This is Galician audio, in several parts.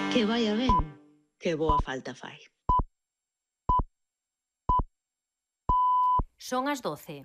Que vaya ben, que boa falta fai. Son as 12.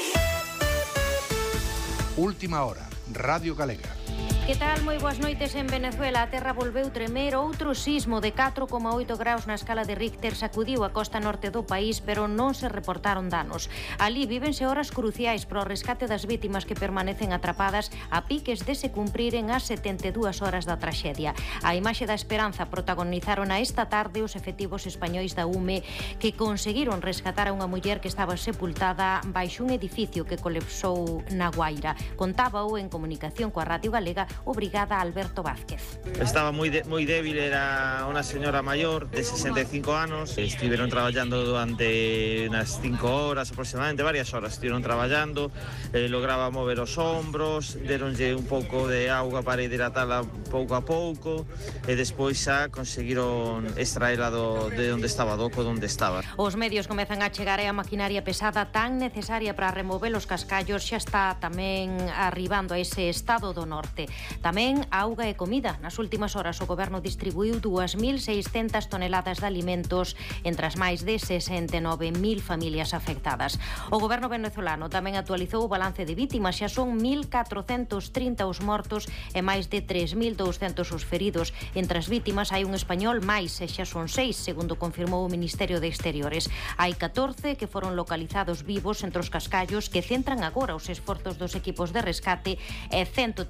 Última hora, Radio Galega. Que tal? Moi boas noites. En Venezuela a terra volveu tremer. Outro sismo de 4,8 graus na escala de Richter sacudiu a costa norte do país, pero non se reportaron danos. Ali vívense horas cruciais para o rescate das vítimas que permanecen atrapadas a piques de se cumpriren as 72 horas da traxedia. A imaxe da esperanza protagonizaron a esta tarde os efectivos españois da UME que conseguiron rescatar a unha muller que estaba sepultada baixo un edificio que colapsou na Guaira. Contábao en comunicación coa Radio Galega o brigada Alberto Vázquez. Estaba moi débil, era unha señora maior de 65 anos. Estiveron traballando durante unas 5 horas aproximadamente, varias horas estiveron traballando, lograba mover os ombros, deronlle un pouco de auga para hidratala pouco a pouco e despois xa conseguiron extraela de onde estaba, do oco onde estaba. Os medios comezan a chegar e a maquinaria pesada tan necesaria para remover os cascallos xa está tamén arribando a ese estado do norte. Tamén auga e comida. Nas últimas horas o Goberno distribuiu 2.600 toneladas de alimentos entre as máis de 69.000 familias afectadas. O Goberno venezolano tamén actualizou o balance de vítimas. Xa son 1.430 os mortos e máis de 3.200 os feridos. Entre as vítimas hai un español máis e xa son 6, segundo confirmou o Ministerio de Exteriores. Hai 14 que foron localizados vivos entre os cascallos que centran agora os esforzos dos equipos de rescate e 100